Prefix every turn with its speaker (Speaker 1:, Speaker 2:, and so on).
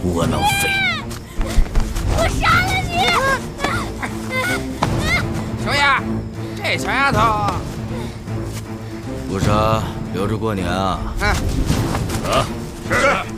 Speaker 1: 窝囊废！
Speaker 2: 我杀了你！
Speaker 3: 小丫，这小丫头，
Speaker 1: 不杀，留着过年啊！
Speaker 3: 啊，
Speaker 1: 是。